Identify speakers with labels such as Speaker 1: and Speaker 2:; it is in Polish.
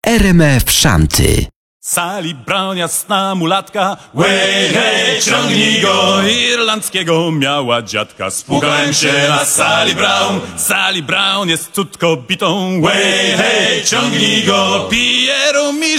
Speaker 1: RMF Szanty.
Speaker 2: Sally Brown, jasna mulatka, way, hej, ciągnij go. Irlandzkiego miała dziadka. Spłukałem się na Sally Brown. Sally Brown jest cud kobietą, way, hej, ciągnij go. Pije rum i